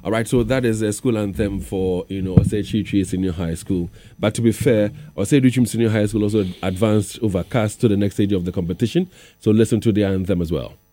All right, so that is a school anthem for, Osei Chichi Senior High School. But to be fair, Osei Chichi Senior High School also advanced overcast to the next stage of the competition. So listen to the anthem as well.